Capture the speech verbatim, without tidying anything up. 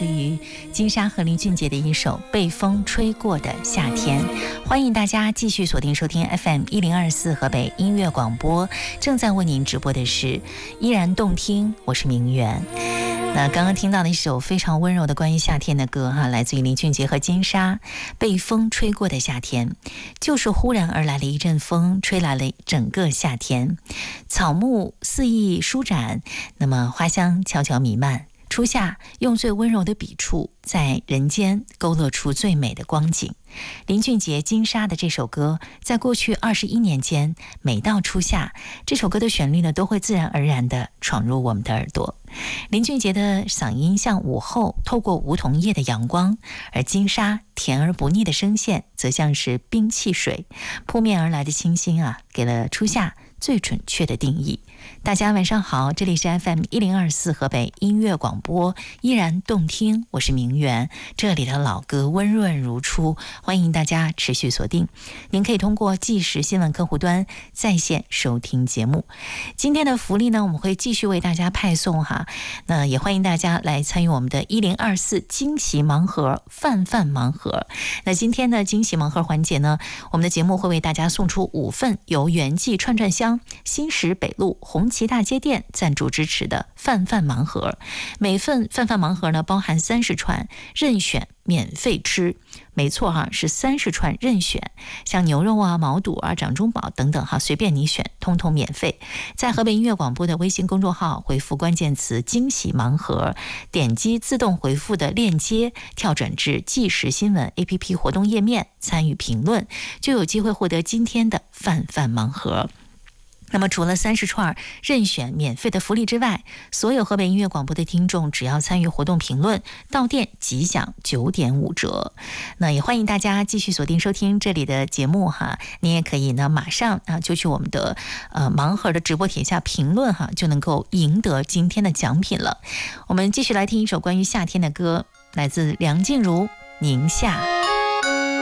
自于金莎和林俊杰的一首《被风吹过的夏天》。欢迎大家继续锁定收听 F M 一零二四河北音乐广播，正在为您直播的是依然动听，我是明媛。那刚刚听到的一首非常温柔的关于夏天的歌哈，来自于林俊杰和金莎，《被风吹过的夏天》，就是忽然而来的一阵风，吹来了整个夏天，草木肆意舒展，那么花香悄悄弥漫。初夏用最温柔的笔触，在人间勾勒出最美的光景。林俊杰、金莎的这首歌，在过去二十一年间，每到初夏，这首歌的旋律呢，都会自然而然地闯入我们的耳朵。林俊杰的嗓音像午后透过梧桐叶的阳光，而金莎甜而不腻的声线，则像是冰汽水，扑面而来的清新啊，给了初夏最准确的定义。大家晚上好，这里是 F M 一零二四河北音乐广播，依然动听，我是明媛，这里的老歌温润如初，欢迎大家持续锁定。您可以通过即时新闻客户端在线收听节目。今天的福利呢，我们会继续为大家派送哈，那也欢迎大家来参与我们的一零二四惊喜盲盒饭饭盲盒。那今天的惊喜盲盒环节呢，我们的节目会为大家送出五份由元记串串香新石北路红旗大街店赞助支持的饭饭盲盒，每份饭饭盲盒呢包含三十串，任选免费吃，没错哈，是三十串任选，像牛肉啊、毛肚啊、掌中宝等等哈，随便你选，通通免费。在河北音乐广播的微信公众号回复关键词惊喜盲盒，点击自动回复的链接，跳转至即时新闻 A P P 活动页面，参与评论，就有机会获得今天的饭饭盲盒。那么除了三十串任选免费的福利之外，所有河北音乐广播的听众只要参与活动评论，到店即享九点五折。那也欢迎大家继续锁定收听这里的节目哈，你也可以呢马上啊就去我们的呃盲盒的直播帖下评论哈，就能够赢得今天的奖品了。我们继续来听一首关于夏天的歌，来自梁静茹《宁夏》。